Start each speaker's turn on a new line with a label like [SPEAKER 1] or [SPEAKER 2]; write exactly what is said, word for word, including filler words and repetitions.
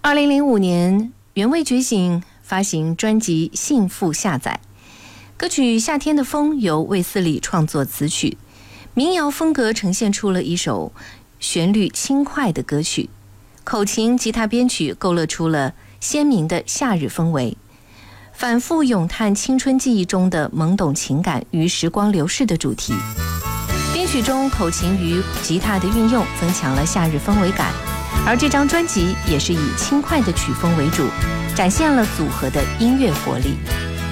[SPEAKER 1] 二零零五年，原味觉醒发行专辑《幸福下载》，歌曲《夏天的风》由卫斯理创作词曲，民谣风格呈现出了一首旋律轻快的歌曲，口琴、吉他编曲勾勒出了鲜明的夏日氛围，反复咏叹青春记忆中的懵懂情感与时光流逝的主题。编曲中口琴与吉他的运用增强了夏日氛围感，而这张专辑也是以轻快的曲风为主，展现了组合的音乐活力。